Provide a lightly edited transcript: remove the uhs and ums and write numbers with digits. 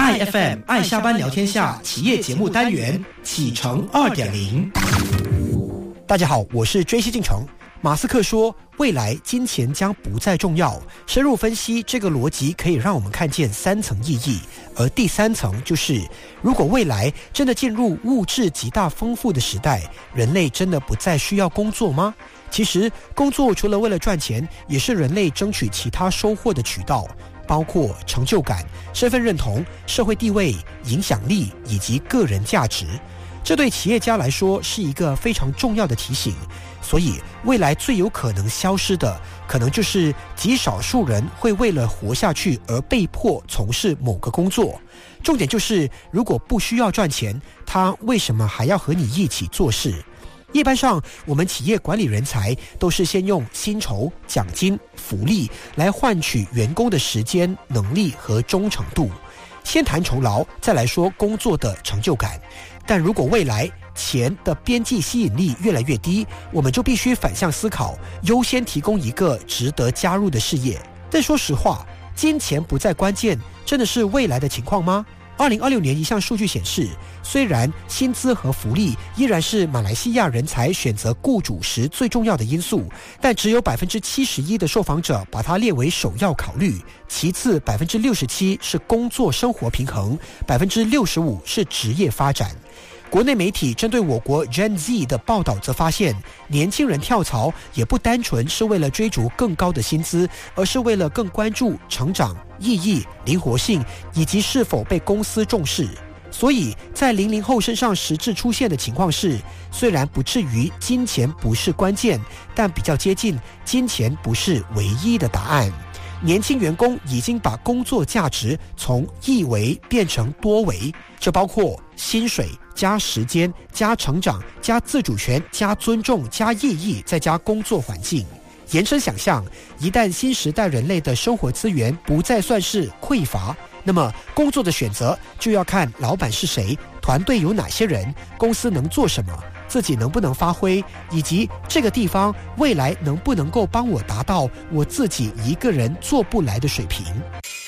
IFM 爱下班聊天下企业节目单元启程 2.0。 大家好，我是追西进程。马斯克说，未来金钱将不再重要。深入分析这个逻辑，可以让我们看见3层意义。而第3层就是，如果未来真的进入物质极大丰富的时代，人类真的不再需要工作吗？其实，工作除了为了赚钱，也是人类争取其他收获的渠道，包括成就感、身份认同、社会地位、影响力以及个人价值。这对企业家来说是一个非常重要的提醒，所以未来最有可能消失的，可能就是极少数人会为了活下去而被迫从事某个工作。重点就是，如果不需要赚钱，他为什么还要和你一起做事？一般上，我们企业管理人才都是先用薪酬、奖金、福利来换取员工的时间、能力和忠诚度。先谈酬劳，再来说工作的成就感。但如果未来钱的边际吸引力越来越低，我们就必须反向思考，优先提供一个值得加入的事业。但说实话，金钱不再关键，真的是未来的情况吗？2026年一项数据显示，虽然薪资和福利依然是马来西亚人才选择雇主时最重要的因素，但只有71%的受访者把它列为首要考虑，其次67%是工作生活平衡，65%是职业发展。国内媒体针对我国 Gen Z 的报道则发现，年轻人跳槽也不单纯是为了追逐更高的薪资，而是为了更关注成长、意义、灵活性以及是否被公司重视。所以在00后身上实质出现的情况是，虽然不至于金钱不是关键，但比较接近金钱不是唯一的答案。年轻员工已经把工作价值从一维变成多维，这包括薪水加时间加成长加自主权加尊重加意义再加工作环境。延伸想象，一旦新时代人类的生活资源不再算是匮乏，那么工作的选择就要看老板是谁，团队有哪些人，公司能做什么，自己能不能发挥，以及这个地方未来能不能够帮我达到我自己一个人做不来的水平。